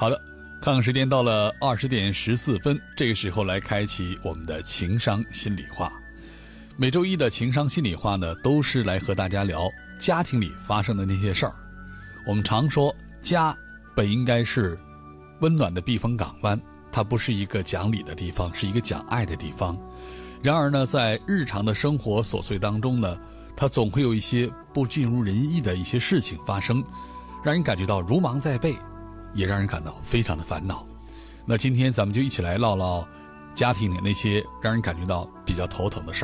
好的，看看时间到了20:14，这个时候来开启我们的情商心里话。每周一的情商心里话呢，都是来和大家聊家庭里发生的那些事儿。我们常说家本应该是温暖的避风港湾，它不是一个讲理的地方，是一个讲爱的地方。然而呢，在日常的生活琐碎当中呢，它总会有一些不尽如人意的一些事情发生，让人感觉到如芒在背，也让人感到非常的烦恼。那今天咱们就一起来唠唠家庭里那些让人感觉到比较头疼的事儿。